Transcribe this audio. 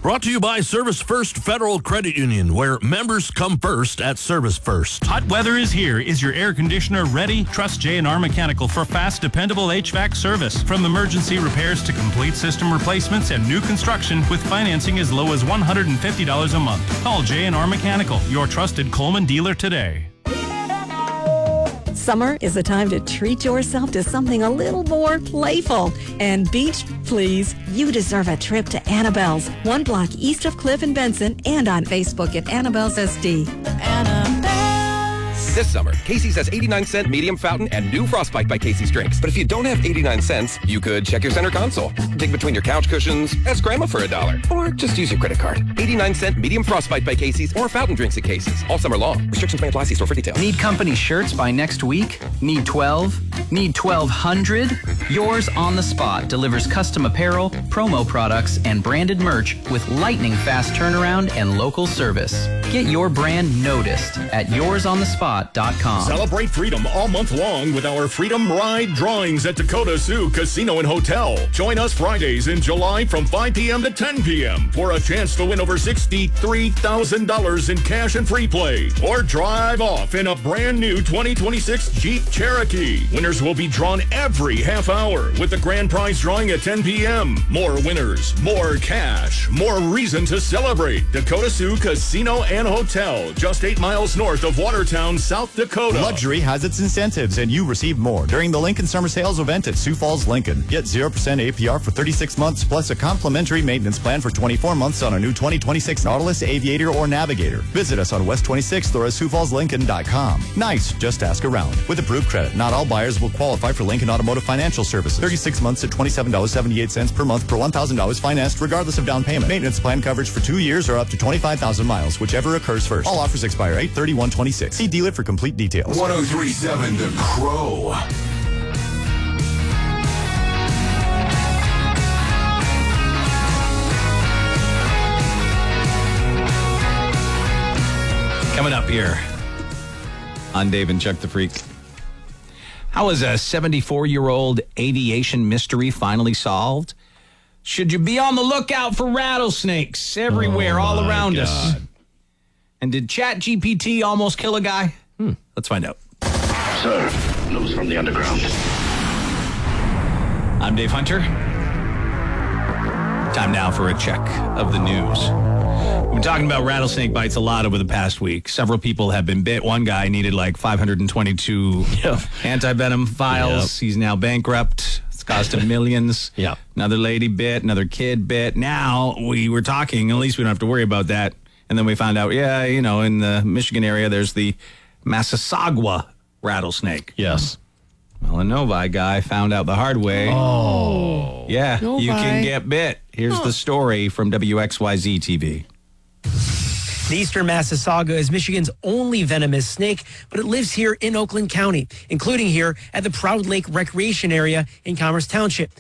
Brought to you by Service First Federal Credit Union, where members come first at Service First. Hot weather is here. Is your air conditioner ready? Trust J&R Mechanical for fast, dependable HVAC service. From emergency repairs to complete system replacements and new construction with financing as low as $150 a month. Call J&R Mechanical, your trusted Coleman dealer today. Summer is a time to treat yourself to something a little more playful. And beach, please, you deserve a trip to Annabelle's, 1 block east of Cliff and Benson, and on Facebook at Annabelle's SD. This summer, Casey's has 89-cent medium fountain and new Frostbite by Casey's drinks. But if you don't have 89 cents, you could check your center console, dig between your couch cushions, ask Grandma for $1, or just use your credit card. 89-cent medium Frostbite by Casey's or fountain drinks at Casey's all summer long. Restrictions may apply. See store for details. Need company shirts by next week? Need 12? Need 1,200? Yours on the Spot delivers custom apparel, promo products, and branded merch with lightning fast turnaround and local service. Get your brand noticed at yoursonthespot.com. Celebrate freedom all month long with our Freedom Ride drawings at Dakota Sioux Casino and Hotel. Join us Fridays in July from 5 p.m. to 10 p.m. for a chance to win over $63,000 in cash and free play. Or drive off in a brand new 2026 Jeep Cherokee. Winners will be drawn every half hour with the grand prize drawing at 10 p.m. More winners, more cash, more reason to celebrate. Dakota Sioux Casino and Hotel, just 8 miles north of Watertown, South Dakota. Luxury has its incentives, and you receive more during the Lincoln Summer Sales event at Sioux Falls, Lincoln. Get 0% APR for 36 months, plus a complimentary maintenance plan for 24 months on a new 2026 Nautilus, Aviator, or Navigator. Visit us on West 26th or at SiouxFallsLincoln.com. Nice, just ask around. With approved credit, not all buyers will qualify for Lincoln Automotive Financial Services. 36 months at $27.78 per month per $1,000 financed, regardless of down payment. Maintenance plan coverage for 2 years or up to 25,000 miles, whichever occurs first. All offers expire 8/31/26. See dealer for complete details. 103.7 The Crow. Coming up here on Dave and Chuck the Freak. How is a 74-year-old aviation mystery finally solved? Should you be on the lookout for rattlesnakes everywhere, all around us? And did ChatGPT almost kill a guy? Let's find out. Sir, news from the underground. I'm Dave Hunter. Time now for a check of the news. We've been talking about rattlesnake bites a lot over the past week. Several people have been bit. One guy needed like 522 anti-venom vials. He's now bankrupt. It's cost him millions. Another lady bit. Another kid bit. Now we were talking. At least we don't have to worry about that. And then we found out, in the Michigan area, there's the Massasauga rattlesnake. Yes. Well, a Novi guy found out the hard way. Oh. Yeah, Novi. you can get bit. Here's the story from WXYZ TV. The eastern Massasauga is Michigan's only venomous snake, but it lives here in Oakland County, including here at the Proud Lake Recreation Area in Commerce Township.